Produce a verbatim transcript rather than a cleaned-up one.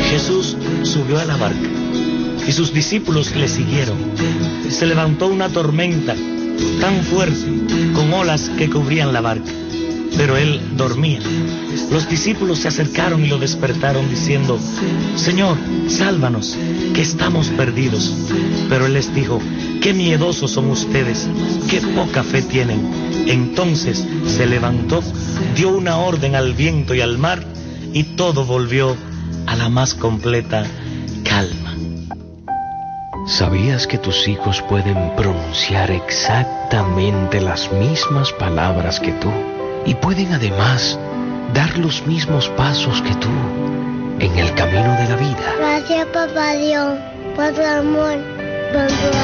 Jesús subió a la barca y sus discípulos le siguieron. Se levantó una tormenta tan fuerte con olas que cubrían la barca, pero él dormía. Los discípulos se acercaron y lo despertaron diciendo: Señor, sálvanos, que estamos perdidos. Pero él les dijo: qué miedosos son ustedes, qué poca fe tienen. Entonces se levantó, dio una orden al viento y al mar, y todo volvió a la más completa calma. ¿Sabías que tus hijos pueden pronunciar exactamente las mismas palabras que tú? Y pueden además dar los mismos pasos que tú en el camino de la vida. Gracias, papá Dios, por tu amor, por tu